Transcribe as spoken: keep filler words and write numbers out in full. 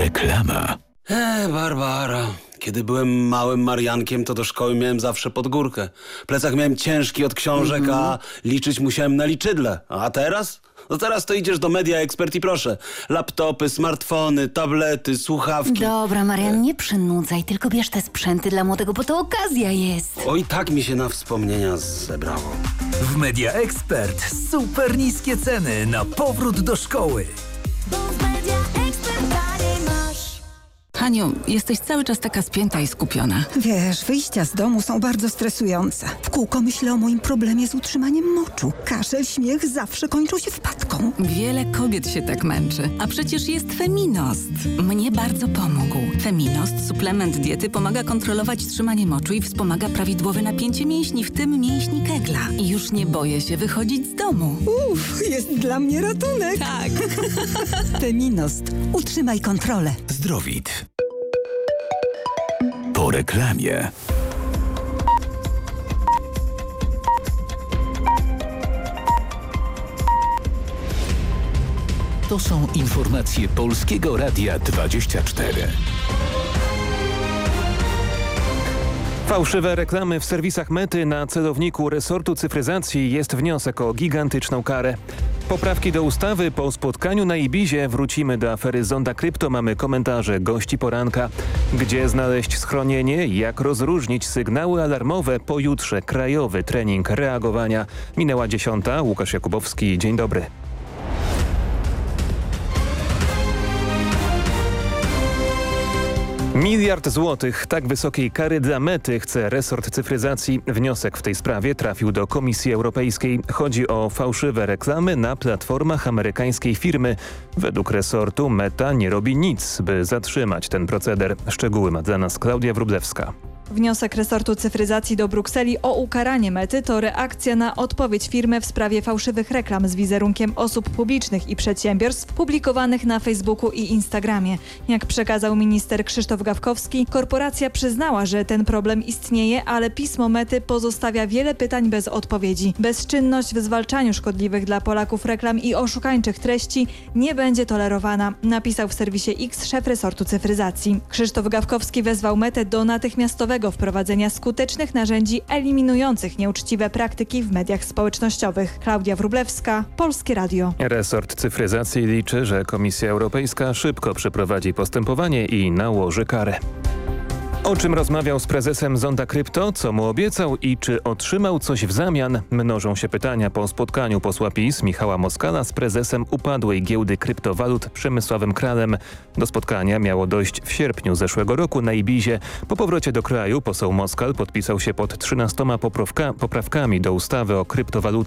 Reklama. Eee, Barbara. Kiedy byłem małym Mariankiem, to do szkoły miałem zawsze pod górkę. Plecak miałem ciężki od książek, mm-hmm. a liczyć musiałem na liczydle. A teraz? No teraz to idziesz do Media Expert i proszę. Laptopy, smartfony, tablety, słuchawki. Dobra, Marian, nie przynudzaj, tylko bierz te sprzęty dla młodego, bo to okazja jest. Oj, tak mi się na wspomnienia zebrało. W Media Expert super niskie ceny na powrót do szkoły. Haniu, jesteś cały czas taka spięta i skupiona. Wiesz, wyjścia z domu są bardzo stresujące. W kółko myślę o moim problemie z utrzymaniem moczu. Kaszel, śmiech zawsze kończą się wpadką. Wiele kobiet się tak męczy. A przecież jest Feminost. Mnie bardzo pomógł. Feminost, suplement diety, pomaga kontrolować trzymanie moczu i wspomaga prawidłowe napięcie mięśni, w tym mięśni kegla. I już nie boję się wychodzić z domu. Uff, jest dla mnie ratunek. Tak. Feminost. Utrzymaj kontrolę. Zdrowit. Po reklamie. To są informacje Polskiego Radia dwadzieścia cztery. Fałszywe reklamy w serwisach Mety. Na celowniku resortu cyfryzacji jest wniosek o gigantyczną karę. Poprawki do ustawy. Po spotkaniu na Ibizie wrócimy do afery Zonda Krypto. Mamy komentarze gości poranka. Gdzie znaleźć schronienie? Jak rozróżnić sygnały alarmowe? Pojutrze krajowy trening reagowania. Minęła dziesiąta. Łukasz Jakubowski. Dzień dobry. Miliard złotych. Tak wysokiej kary dla Mety chce resort cyfryzacji. Wniosek w tej sprawie trafił do Komisji Europejskiej. Chodzi o fałszywe reklamy na platformach amerykańskiej firmy. Według resortu Meta nie robi nic, by zatrzymać ten proceder. Szczegóły ma dla nas Klaudia Wróblewska. Wniosek resortu cyfryzacji do Brukseli o ukaranie Mety to reakcja na odpowiedź firmy w sprawie fałszywych reklam z wizerunkiem osób publicznych i przedsiębiorstw publikowanych na Facebooku i Instagramie. Jak przekazał minister Krzysztof Gawkowski, korporacja przyznała, że ten problem istnieje, ale pismo Mety pozostawia wiele pytań bez odpowiedzi. Bezczynność w zwalczaniu szkodliwych dla Polaków reklam i oszukańczych treści nie będzie tolerowana, napisał w serwisie X szef resortu cyfryzacji. Krzysztof Gawkowski wezwał Metę do natychmiastowego wprowadzenia skutecznych narzędzi eliminujących nieuczciwe praktyki w mediach społecznościowych. Klaudia Wróblewska, Polskie Radio. Resort cyfryzacji liczy, że Komisja Europejska szybko przeprowadzi postępowanie i nałoży karę. O czym rozmawiał z prezesem Zonda Krypto, co mu obiecał i czy otrzymał coś w zamian? Mnożą się pytania po spotkaniu posła PiS Michała Moskala z prezesem upadłej giełdy kryptowalut Przemysławem Kralem. Do spotkania miało dojść w sierpniu zeszłego roku na Ibizie. Po powrocie do kraju poseł Moskal podpisał się pod trzynastoma poprawka, poprawkami do ustawy o kryptowalutach.